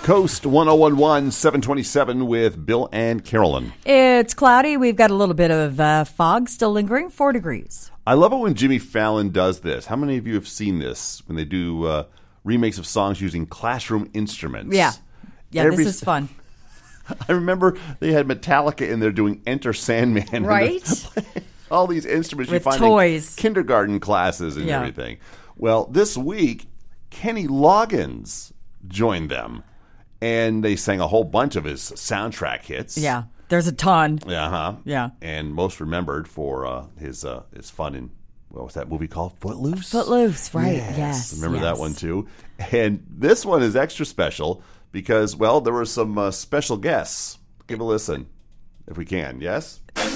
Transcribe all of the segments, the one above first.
Coast 1011, 727 with Bill and Carolyn. It's cloudy. We've got a little bit of fog still lingering, 4 degrees. I love it when Jimmy Fallon does this. How many of you have seen this when they do remakes of songs using classroom instruments? Yeah, this is fun. I remember they had Metallica in there doing Enter Sandman. Right. All these instruments with you find toys. in kindergarten classes and everything. Well, this week, Kenny Loggins joined them. And they sang a whole bunch of his soundtrack hits. Yeah, there's a ton. Yeah. And most remembered for his fun in, what was that movie called? Footloose? Footloose, right. Yes. Remember that one too? And this one is extra special because, well, there were some special guests. Give a listen, if we can. Yes?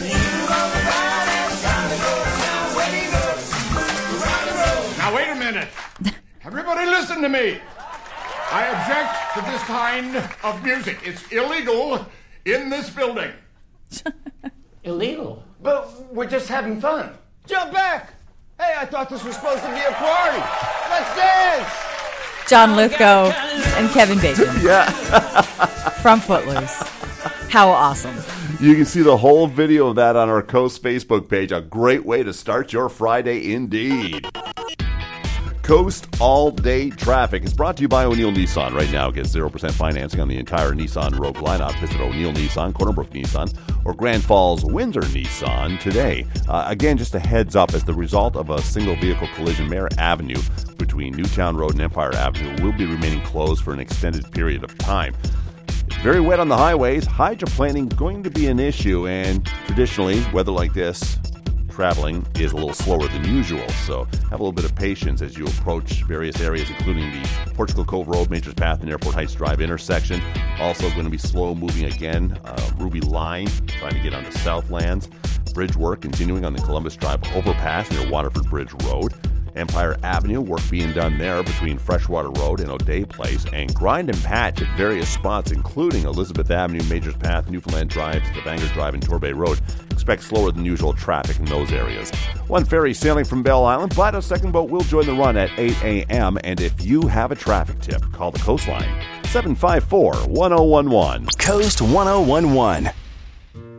Now, wait a minute. Everybody listen to me. I object to this kind of music. It's illegal in this building. Illegal? But we're just having fun. Jump back! Hey, I thought this was supposed to be a party. Let's dance! John Lithgow and Kevin Bacon. Yeah. From Footloose. How awesome. You can see the whole video of that on our Coast Facebook page. A great way to start your Friday indeed. Coast all-day traffic is brought to you by O'Neill Nissan. Right now, get 0% financing on the entire Nissan Rogue lineup. Visit O'Neill Nissan, Corner Brook Nissan, or Grand Falls Windsor Nissan today. Again, just a heads up, as the result of a single vehicle collision, Mare Avenue between Newtown Road and Empire Avenue will be remaining closed for an extended period of time. It's very wet on the highways. Hydroplaning going to be an issue, and traditionally, weather like this, traveling is a little slower than usual, so have a little bit of patience as you approach various areas, including the Portugal Cove Road, Majors Path, and Airport Heights Drive intersection. Also going to be slow moving again. Ruby Line, trying to get onto Southlands. Bridge work continuing on the Columbus Drive overpass near Waterford Bridge Road. Empire Avenue, work being done there between Freshwater Road and O'Day Place, and grind and patch at various spots, including Elizabeth Avenue, Majors Path, Newfoundland Drive, Stavanger Drive, and Torbay Road. Expect slower than usual traffic in those areas. One ferry sailing from Bell Island, but a second boat will join the run at 8 a.m. And if you have a traffic tip, call the Coastline, 754-1011. Coast 1011.